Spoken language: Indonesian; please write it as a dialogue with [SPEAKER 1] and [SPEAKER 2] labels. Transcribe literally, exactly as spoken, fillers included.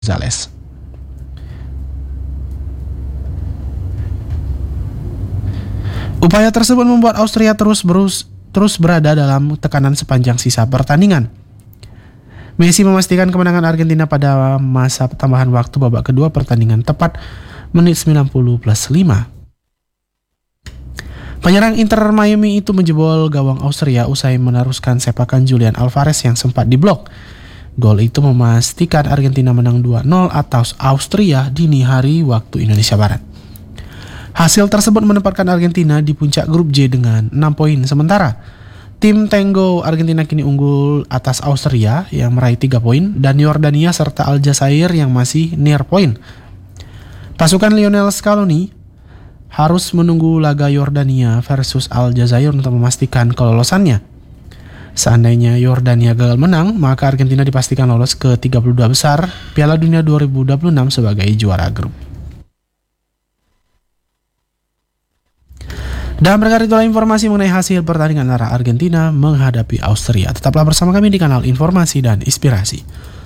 [SPEAKER 1] Gonzalez. Upaya tersebut membuat Austria terus berus, terus berada dalam tekanan sepanjang sisa pertandingan. Messi memastikan kemenangan Argentina pada masa tambahan waktu babak kedua pertandingan tepat menit sembilan puluh plus lima. Penyerang Inter Miami itu menjebol gawang Austria usai meneruskan sepakan Julian Alvarez yang sempat diblok. Gol itu memastikan Argentina menang dua nol atas Austria dini hari waktu Indonesia Barat. Hasil tersebut menempatkan Argentina di puncak grup J dengan enam poin, sementara tim Tango Argentina kini unggul atas Austria yang meraih tiga poin dan Yordania serta Aljazair yang masih near poin. Pasukan Lionel Scaloni harus menunggu laga Yordania versus Aljazair untuk memastikan kelolosannya. Seandainya Yordania gagal menang, maka Argentina dipastikan lolos ke tiga puluh dua besar Piala Dunia dua ribu dua puluh enam sebagai juara grup. Dan berikut itulah informasi mengenai hasil pertandingan antara Argentina menghadapi Austria. Tetaplah bersama kami di kanal Informasi dan Inspirasi.